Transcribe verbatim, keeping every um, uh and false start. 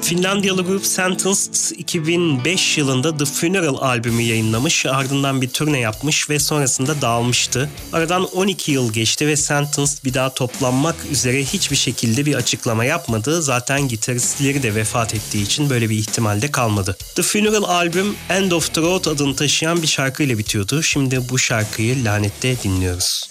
Finlandiyalı grup Sentenced iki bin beş yılında The Funeral albümü yayınlamış, ardından bir turne yapmış ve sonrasında dağılmıştı. Aradan on iki yıl geçti ve Sentenced bir daha toplanmak üzere hiçbir şekilde bir açıklama yapmadı. Zaten gitaristleri de vefat ettiği için böyle bir ihtimal de kalmadı. The Funeral albüm End of the Road adını taşıyan bir şarkıyla bitiyordu. Şimdi bu şarkıyı Lanet'te dinliyoruz.